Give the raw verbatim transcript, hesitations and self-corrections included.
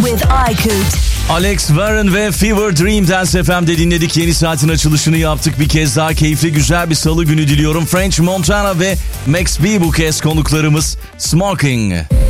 with Aykut. Alex Warren ve Fever Dream Dance F M'de dinledik. Yeni saatin açılışını yaptık. Bir kez daha keyifli, güzel bir salı günü diliyorum. French Montana ve Max B bu kez konuklarımız. Smoking.